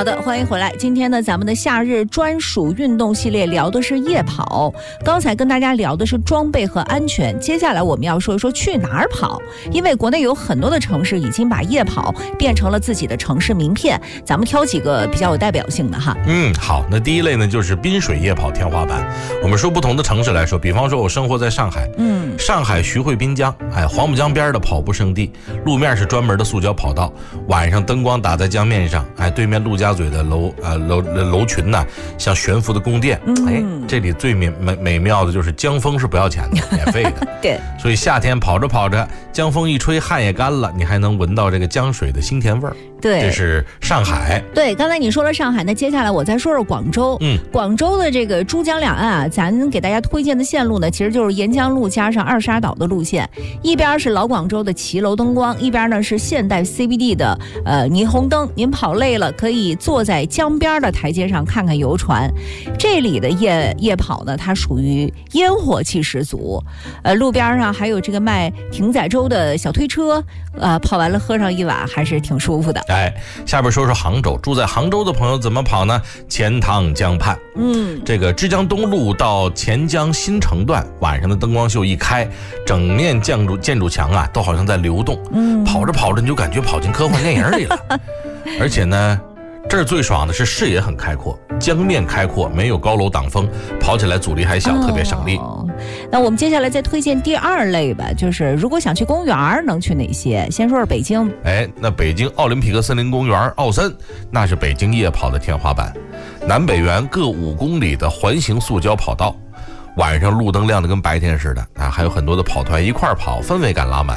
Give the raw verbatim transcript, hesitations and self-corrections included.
好的，欢迎回来。今天呢，咱们的夏日专属运动系列聊的是夜跑。刚才跟大家聊的是装备和安全，接下来我们要说一说去哪儿跑。因为国内有很多的城市已经把夜跑变成了自己的城市名片，咱们挑几个比较有代表性的哈。 嗯，好，那第一类呢就是滨水夜跑天花板。我们说不同的城市来说，比方说我生活在上海，嗯，上海徐汇滨江，哎，黄浦江边的跑步圣地，路面是专门的塑胶跑道，晚上灯光打在江面上，哎，对面陆家嘴的楼呃楼楼群呢，像悬浮的宫殿，哎，这里最美美美妙的就是江风是不要钱的，免费的。 对， 所以夏天跑着跑着，江风一吹，汗也干了，你还能闻到这个江水的清甜味儿。 对， 这是上海。 对，刚才你说了上海，那接下来我再说说广州。嗯，广州的这个珠江两岸啊，咱给大家推荐的线路呢，其实就是沿江路加上二沙岛的路线。一边是老广州的骑楼灯光，一边呢是现代 C B D 的呃霓虹灯。您跑累了，可以坐在江边的台阶上看看游船。这里的夜夜跑呢，它属于烟火气十足。呃，路边上还有这个卖艇仔粥的小推车，呃，跑完了喝上一碗还是挺舒服的。 哎，下边说说杭州，住在杭州的朋友怎么跑呢？钱塘江畔，嗯，这个枝江东路到钱江新城段，晚上的灯光秀一开，整面建筑建筑墙啊，都好像在流动，嗯，跑着跑着你就感觉跑进科幻电影里了。而且呢，这儿最爽的是视野很开阔，江面开阔，没有高楼挡风，跑起来阻力还小，哦，特别省力。 那我们接下来再推荐第二类吧，就是如果想去公园能去哪些？先说说北京。 哎，那北京奥林匹克森林公园奥森，那是北京夜跑的天花板，南北园各五公里的环形塑胶跑道，晚上路灯亮得跟白天似的啊，还有很多的跑团一块跑，氛围感拉满。